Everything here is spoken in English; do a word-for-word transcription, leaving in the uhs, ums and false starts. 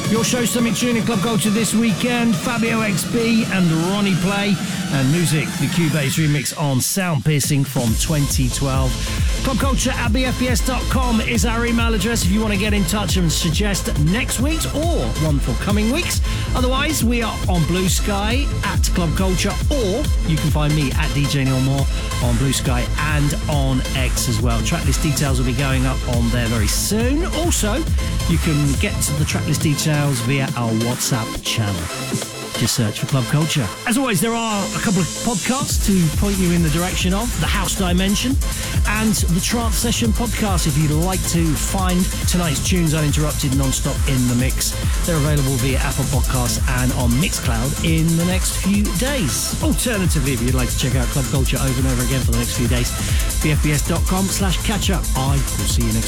Your show Something Tuning Club Culture this weekend, Fabio X B and Ronnie Play, and music, the Cubase remix on Sound Piercing from twenty twelve. Club Culture at b f b s dot com is our email address if you want to get in touch and suggest next week's or one for coming weeks. Otherwise, we are on Blue Sky at Club Culture, or you can find me at D J Neil Moore on Blue Sky and on X as well. Tracklist details will be going up on there very soon. Also, you can get the tracklist details via our WhatsApp channel. Just search for Club Culture. As always, there are a couple of podcasts to point you in the direction of the House Dimension and the Trance Session podcast. If you'd like to find tonight's tunes uninterrupted non-stop in the mix, they're available via Apple Podcasts and on Mixcloud in the next few days. Alternatively, if you'd like to check out Club Culture over and over again for the next few days, b f b s dot com slash catch up. I will see you next